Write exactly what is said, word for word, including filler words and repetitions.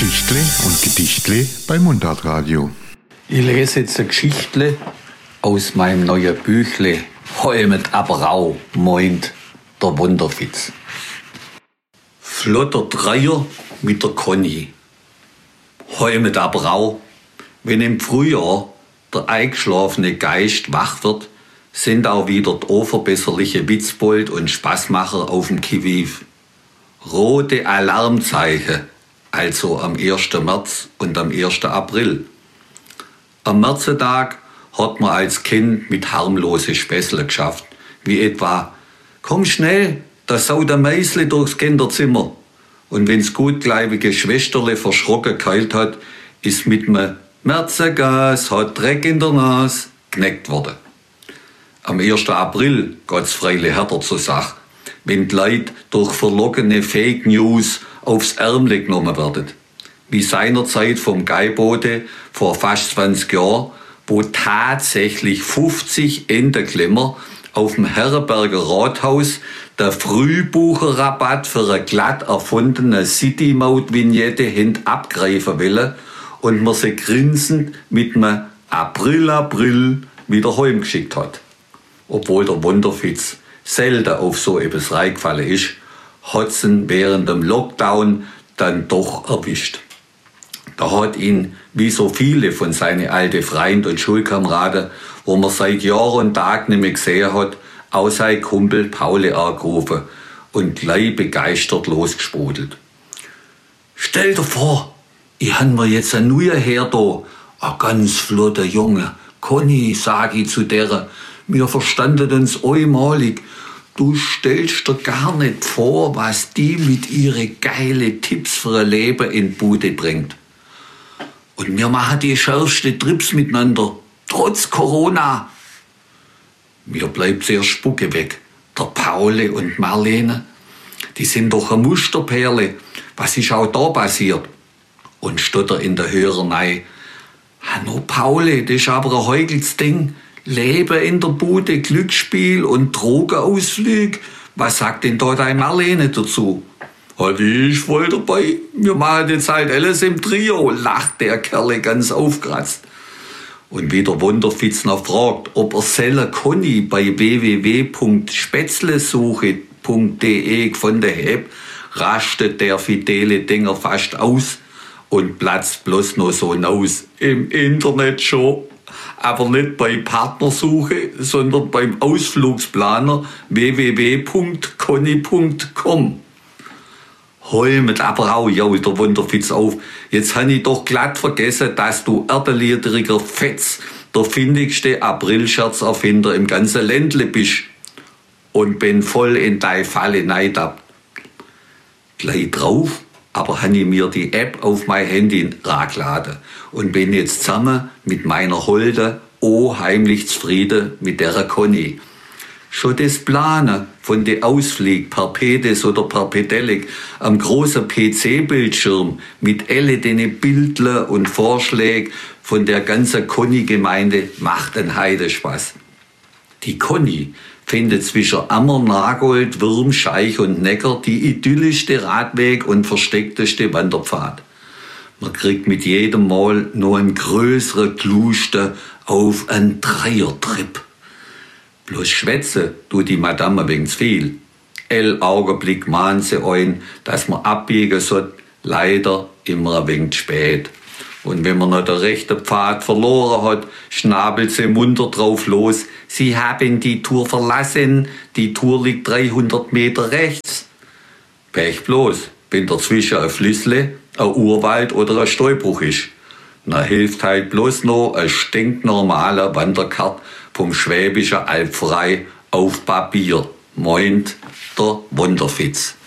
Geschichtle und Gedichtle beim Mundartradio. Ich lese jetzt eine Geschichtle aus meinem neuen Büchle Holmet Abrau, meint der Wunderfitz. Flotter Dreier mit der Conny. Holmet Abrau, wenn im Frühjahr der eingeschlafene Geist wach wird, sind auch wieder die unverbesserliche Witzbold und Spaßmacher auf dem Kiviv. Rote Alarmzeichen, also am ersten März und am ersten April. Am Märzetag hat man als Kind mit harmlose Späßle geschafft, wie etwa: Komm schnell, da saut der Meisle durchs Kinderzimmer. Und wenn's gutgläubige Schwesterle verschrocken geheult hat, ist mit einem Märzegas hat Dreck in der Nase geneckt worden. Am ersten April geht's freilich härter zur Sache, wenn die Leute durch verlockene Fake News aufs Ärmle genommen werden. Wie seinerzeit vom Geibote vor fast zwanzig Jahren, wo tatsächlich fünfzig Endenklemmer auf dem Herrenberger Rathaus der Frühbucherrabatt für eine glatt erfundene City-Maut-Vignette hin abgreifen wollen und man sie grinsend mit einem April, April wieder heimgeschickt hat. Obwohl der Wunderfitz selten auf so etwas reingefallen ist, hat sie ihn während dem Lockdown dann doch erwischt. Da hat ihn, wie so viele von seinen alten Freunden und Schulkameraden, wo man seit Jahr und Tag nicht mehr gesehen hat, auch sein Kumpel Pauli angerufen und gleich begeistert losgesprudelt. Stell dir vor, ich han mir jetzt ein neuer Herr da, ein ganz flotter Junge. Conny, sag ich zu der, wir verstanden uns einmalig. Du stellst dir gar nicht vor, was die mit ihren geile Tipps für ein Leben in die Bude bringt. Und wir machen die schärfsten Trips miteinander, trotz Corona. Mir bleibt sehr Spucke weg. Der Pauli und Marlene, die sind doch eine Musterperle. Was ist auch da passiert? Und stotter in der Hörerei: Hanno Pauli, das ist aber ein heikles Ding. Leben in der Bude, Glücksspiel und Drogenausflug. Was sagt denn da deine Marlene dazu? Halt, ich voll dabei. Wir machen jetzt halt alles im Trio, lacht der Kerl ganz aufkratzt. Und wie der Wunderfitz noch fragt, ob er Selle Conny bei w w w punkt spätzlesuche punkt d e gefunden hat, rastet der fidele Dinger fast aus und platzt bloß noch so hinaus. Im Internet schon. Aber nicht bei Partnersuche, sondern beim Ausflugsplaner w w w punkt conny punkt com. Holmet Abrau, jault der Wunderfitz auf. Jetzt han ich doch glatt vergessen, dass du erdeliedriger Fetz der findigste Aprilscherzerfinder im ganzen Ländle bist. Und bin voll in deine Falle neidab. Gleich drauf aber han ich mir die App auf mein Handy ragladen und bin jetzt zusammen mit meiner Holde oh heimlich zufrieden mit der Conny. Schon das Planen von den Ausflügen per Pedes oder per Pedelec am großen P C-Bildschirm mit alle den Bildle und Vorschlägen von der ganzen Conny-Gemeinde macht einen Heidespaß. Die Conny findet zwischen Ammer, Nagold, Würm, Scheich und Neckar die idyllischste Radweg und versteckteste Wanderpfad. Man kriegt mit jedem Mal noch ein größere Kluste auf einen Dreiertrip. Bloß schwätze tut die Madame wegen zu viel. El Augenblick mahnt sie ein, dass man abbiegen soll, leider immer ein wenig spät. Und wenn man noch den rechten Pfad verloren hat, schnabelt sie munter drauf los. Sie haben die Tour verlassen, die Tour liegt dreihundert Meter rechts. Pech bloß, wenn dazwischen ein Flüssle, ein Urwald oder ein Steinbruch ist. Na hilft halt bloß noch ein stinknormaler Wanderkart vom Schwäbischen Alb frei auf Papier, meint der Wunderfitz.